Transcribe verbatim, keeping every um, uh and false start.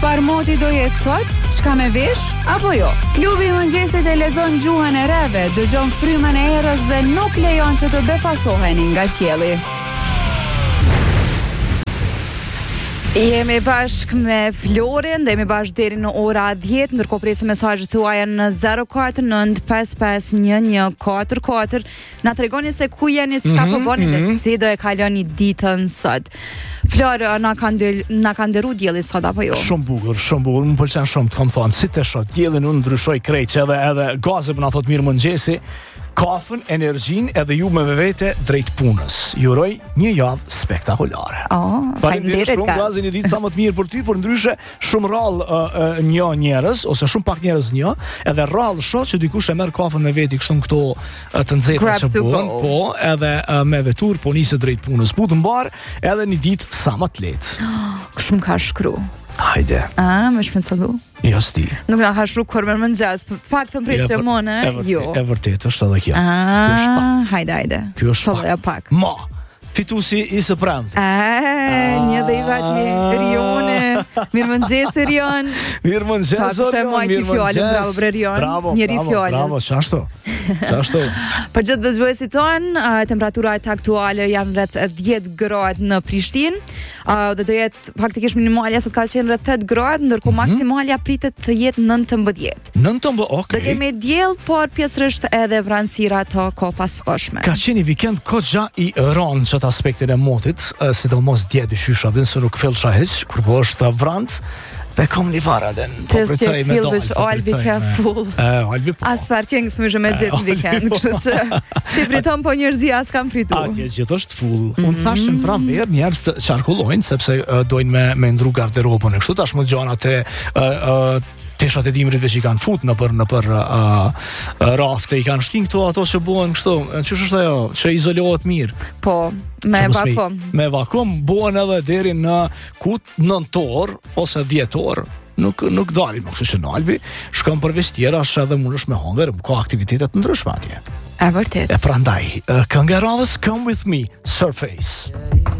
Çfarë moti do jetë sot? Çka me vesh apo jo? Klubi i mëngjesit e lexon gjuhën e reve, dëgjon frymën e erës dhe nuk lejon që të befasoheni nga qielli. Jemi bashk me Florin dhe jemi bashk deri në ora dhjetë, ndërkohë presim mesazhet tuaja në zero katër nënt pesë pesë një një katër katër. Na tregoni se ku jeni, çka po bëni dhe si do e kaloni ditën sot. Flor, na ka ndel, na ka nderu dielli sot apo jo? Shumë bukur, shumë bukur. Më pëlqen shumë të kam thënë, si të shoh diellin, unë ndryshoj krejt, edhe edhe gazi më na thot mirë mëngjesi. Kafën, energjinë edhe ju me vete drejt punës. Ju uroj një javë spektakolare. Oh, faleminderit shumë, Gazi, një ditë sa më të mirë për ty, por ndryshe shumë rrallë uh, uh, një njerëz ose shumë pak njerëz një, edhe rrallë shoh që dikush e merr kafën me veti kështu këto uh, të nxehta që bën, po, edhe uh, me vetur po nisë drejt punës. Putë mbar, edhe një ditë sa më të lehtë. Kush më ka shkru? Hajde. A, më shpenzullu? Jo sti. Nuk na ka shkru kur më mëngjes, të paktën prej Simone, jo. E vërtet është edhe kjo. Ah, hajde, hajde. Ky është pak. Ma. Fitusi i së premtes. Ah, një dhe i vetmi Rione. Mirëmëngjes Rion. Mirëmëngjes Rion. Mirëmëngjes. Bravo bre Rion. Bravo, Njëri bravo, fjalës. bravo, çashtu. Çashtu. Për gjithë dëgjuesit tonë, temperaturat aktuale janë rreth dhjetë gradë në Prishtinë. Uh, dhe do jetë faktikisht minimalja sot ka qenë rreth tetë gradë, ndërkohë mm-hmm. maksimalja pritet të jetë nëntëmbëdhjetë. nëntëmbëdhjetë, okay. Do kemi diell, por pjesërisht edhe vranësira të kohë paskoshme. Ka qenë një vikend goxha i rënd çat aspektin e motit, sidomos dje dyshysha, dhe nëse nuk fillsha hiç, kur po është vrant. Dhe kom një vara dhe në po pritoj me dojnë. Të si Albi ka full. Albi po. As parking s'më zhë me gjithë në weekend, kështë që ti priton po njërzia as kam pritu. A, kje gjithë është full. Unë thashën pra verë njerës të qarkullojnë, sepse uh, dojnë me, me ndru garderobën e kështu, tash më gjana të uh, uh, teshat e dimrit veç i kanë fut në për, në për uh, uh, rafte, i kanë shtin këto ato që buhen kështu, qësh është ajo, që izolohet mirë. Po, me vakum. Me vakum, buhen edhe deri në kut nëntor ose dhjetor. Nuk, nuk dalim, më kështu që në Albi, shkëm për vestjera, shë edhe mund është me hongër, më ka aktivitetet në ndryshme atje. E vërtet. E prandaj, uh, këngë e radhës, Come With Me, Surface.